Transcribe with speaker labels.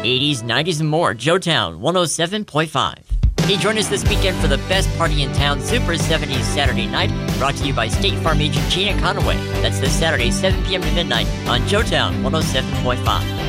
Speaker 1: 80s, 90s, and more. Joetown 107.5. Hey, join us this weekend for the best party in town, Super 70s Saturday Night, brought to you by State Farm agent Gina Conaway. That's this Saturday, 7 p.m. to midnight on Joetown 107.5.